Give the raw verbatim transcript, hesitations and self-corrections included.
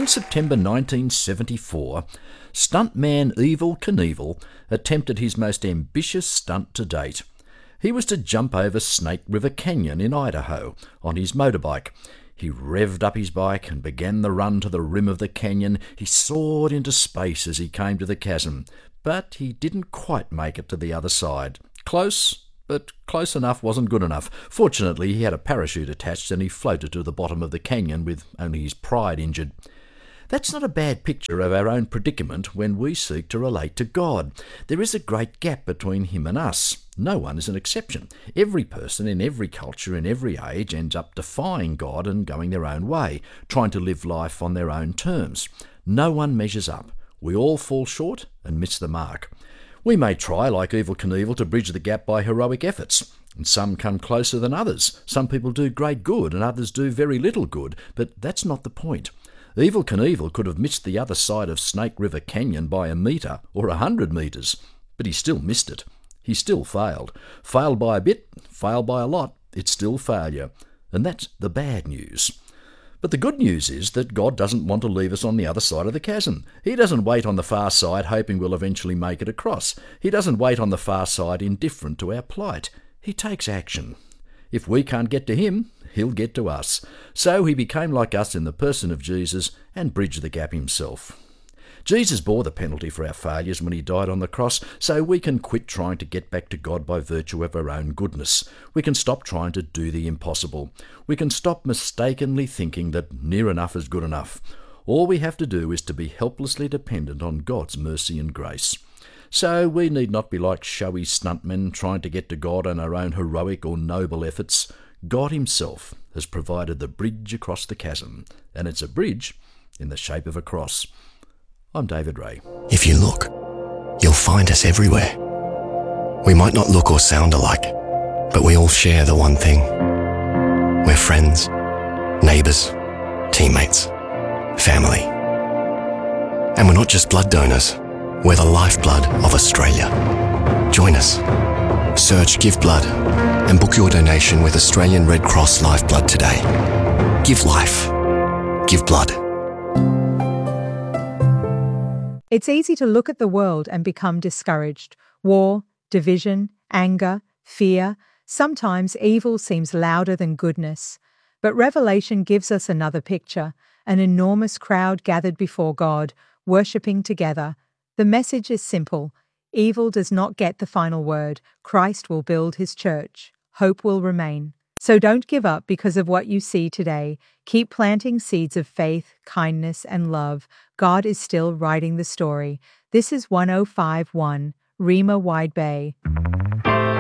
In September nineteen seventy-four, stuntman Evel Knievel attempted his most ambitious stunt to date. He was to jump over Snake River Canyon in Idaho on his motorbike. He revved up his bike and began the run to the rim of the canyon. He soared into space as he came to the chasm, but he didn't quite make it to the other side. Close, but close enough wasn't good enough. Fortunately, he had a parachute attached and he floated to the bottom of the canyon with only his pride injured. That's not a bad picture of our own predicament when we seek to relate to God. There is a great gap between him and us. No one is an exception. Every person in every culture in every age ends up defying God and going their own way, trying to live life on their own terms. No one measures up. We all fall short and miss the mark. We may try, like Evel Knievel, to bridge the gap by heroic efforts, and some come closer than others. Some people do great good and others do very little good, but that's not the point. Evel Knievel could have missed the other side of Snake River Canyon by a metre or a hundred metres, but he still missed it. He still failed. Failed by a bit, failed by a lot, it's still failure. And that's the bad news. But the good news is that God doesn't want to leave us on the other side of the chasm. He doesn't wait on the far side hoping we'll eventually make it across. He doesn't wait on the far side indifferent to our plight. He takes action. If we can't get to him, he'll get to us. So he became like us in the person of Jesus and bridged the gap himself. Jesus bore the penalty for our failures when he died on the cross, so we can quit trying to get back to God by virtue of our own goodness. We can stop trying to do the impossible. We can stop mistakenly thinking that near enough is good enough. All we have to do is to be helplessly dependent on God's mercy and grace. So we need not be like showy stuntmen trying to get to God on our own heroic or noble efforts. God himself has provided the bridge across the chasm, and it's a bridge in the shape of a cross. I'm David Ray. If you look, you'll find us everywhere. We might not look or sound alike, but we all share the one thing. We're friends, neighbours, teammates, family. And we're not just blood donors, we're the lifeblood of Australia. Join us. Search Give Blood and book your donation with Australian Red Cross Lifeblood today. Give life. Give blood. It's easy to look at the world and become discouraged. War, division, anger, fear. Sometimes evil seems louder than goodness. But Revelation gives us another picture, an enormous crowd gathered before God, worshipping together. The message is simple. Evil does not get the final word. Christ will build his church. Hope will remain. So don't give up because of what you see today. Keep planting seeds of faith, kindness, and love. God is still writing the story. This is one oh five point one, Rima Wide Bay.